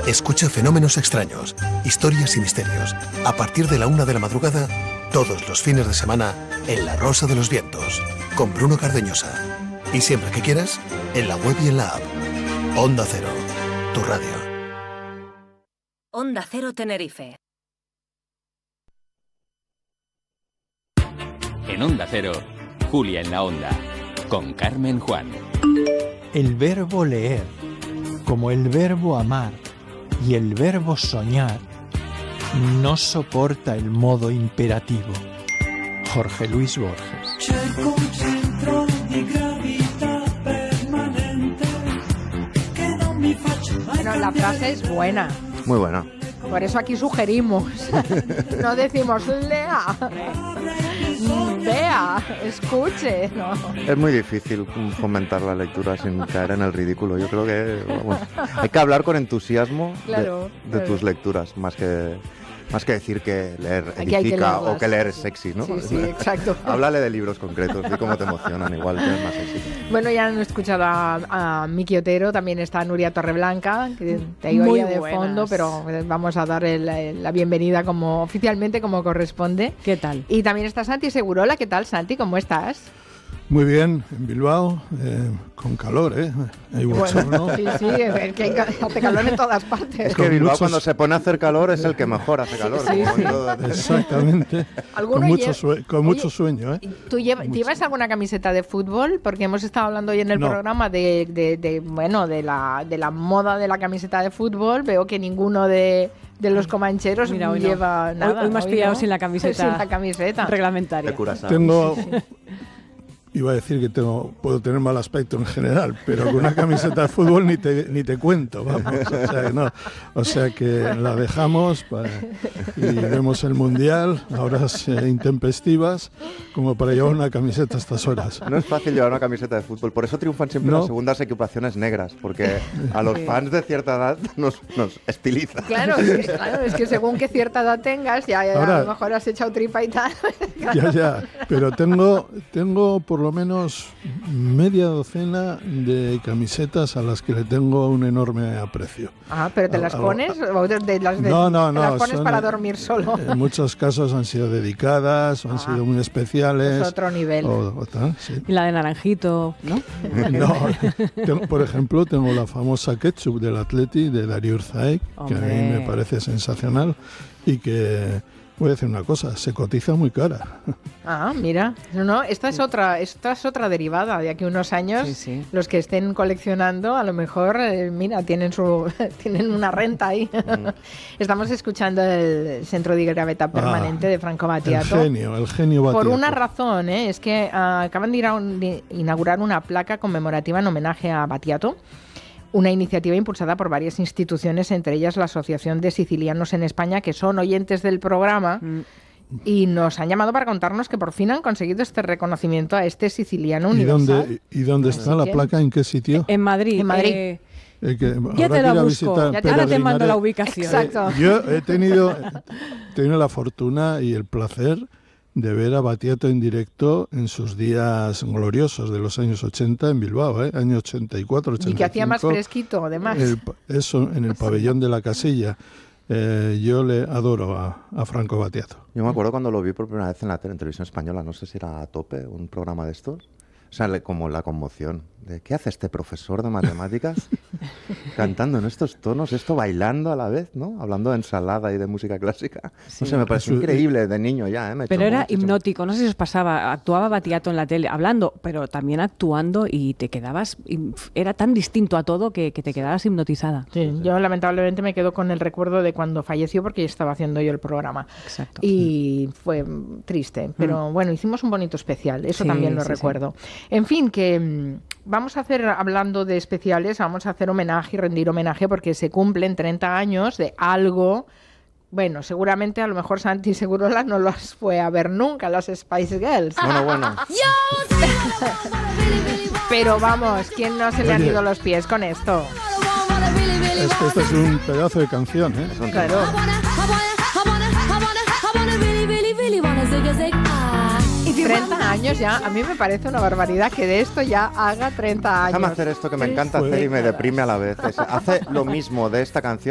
Escucha Fenómenos Extraños, historias y misterios, a partir de la 1 de la madrugada, todos los fines de semana, en La Rosa de los Vientos, con Bruno Cardeñosa. Y siempre que quieras, en la web y en la app. Onda Cero, tu radio. Onda Cero Tenerife. En Onda Cero, Julia en la Onda, con Carmen Juan. El verbo leer, como el verbo amar y el verbo soñar, no soporta el modo imperativo. Jorge Luis Borges. Bueno, la frase es buena. Muy buena. Por eso aquí sugerimos. No decimos lea, vea, escuche. No. Es muy difícil fomentar la lectura sin caer en el ridículo. Yo creo que hay que hablar con entusiasmo de tus lecturas, más que decir que leer edifica o que leer es sexy, ¿no? Sí, exacto. Háblale de libros concretos y cómo te emocionan, igual que es más sexy. Bueno, ya han escuchado a Miki Otero, también está Nuria Torreblanca, que te oía de fondo, pero vamos a dar la bienvenida oficialmente como corresponde. ¿Qué tal? Y también está Santi Segurola. ¿Qué tal, Santi? ¿Cómo estás? Muy bien, en Bilbao, con calor, hay bochorno. Sí, es que hace calor en todas partes. Es que Bilbao cuando se pone a hacer calor es el que mejor hace calor. Sí. Exactamente, con mucho sueño. ¿Tú llevas alguna camiseta de fútbol? Porque hemos estado hablando hoy en el programa de la moda de la camiseta de fútbol. Veo que ninguno de los comancheros lleva nada. Hoy me has pillado sin la camiseta. Sin la camiseta reglamentaria. Tengo... Iba a decir que puedo tener mal aspecto en general, pero con una camiseta de fútbol ni te cuento, vamos. O sea que la dejamos y vemos el Mundial a horas intempestivas como para llevar una camiseta a estas horas. No es fácil llevar una camiseta de fútbol, por eso triunfan siempre las segundas equipaciones negras, porque a los fans de cierta edad nos estilizan. Claro, es que según qué cierta edad tengas, ahora, a lo mejor has echado tripa y tal. Ya, pero tengo por lo menos media docena de camisetas a las que le tengo un enorme aprecio. Ah, ¿pero te las pones? ¿O no, ¿te las pones para dormir solo? En muchos casos han sido dedicadas, han sido muy especiales. Es otro nivel. Sí. Y la de naranjito, ¿no? No, por ejemplo, tengo la famosa ketchup del Atleti de Darío Urzaek, que a mí me parece sensacional y que... Voy a decir una cosa, se cotiza muy cara. Ah, mira. No, esta es otra derivada. De aquí a unos años, los que estén coleccionando, a lo mejor, tienen una renta ahí. Estamos escuchando el Centro de Gravedad Permanente de Franco Battiato. El genio Battiato. Por una razón, es que acaban de inaugurar una placa conmemorativa en homenaje a Battiato. Una iniciativa impulsada por varias instituciones, entre ellas la Asociación de Sicilianos en España, que son oyentes del programa y nos han llamado para contarnos que por fin han conseguido este reconocimiento a este siciliano universal. ¿Y dónde está la placa? ¿En qué sitio? En Madrid. Ya te la busco, ahora te mando la ubicación. Exacto. Yo he tenido la fortuna y el placer de ver a Battiato en directo en sus días gloriosos de los años 80 en Bilbao, año 84, 85. Y que hacía más fresquito, además. Eso, en el pabellón de la Casilla. Yo le adoro a Franco Battiato. Yo me acuerdo cuando lo vi por primera vez en la televisión española, no sé si era A Tope, un programa de estos. O sea, como la conmoción de ¿qué hace este profesor de matemáticas cantando en estos tonos, esto bailando a la vez, ¿no? Hablando de ensalada y de música clásica. No sé, me pareció increíble de niño ya, Pero era hipnótico, no sé si os pasaba, actuaba Battiato en la tele, hablando, pero también actuando y te quedabas, era tan distinto a todo que te quedabas hipnotizada. Sí, yo lamentablemente me quedo con el recuerdo de cuando falleció porque estaba haciendo yo el programa. Exacto. Y fue triste, pero bueno, hicimos un bonito especial, eso también lo recuerdo. En fin, que vamos a hacer, hablando de especiales, vamos a hacer homenaje y rendir homenaje porque se cumplen 30 años de algo. Bueno, seguramente a lo mejor Santi Segurola no las fue a ver nunca, las Spice Girls. Bueno. Pero vamos, ¿quién no se le han ido los pies con esto? Este es un pedazo de canción, ¿eh? Claro. 30 años ya, a mí me parece una barbaridad que de esto ya haga 30 años. Déjame hacer esto que me encanta hacer y me deprime a la vez. Hace lo mismo de esta canción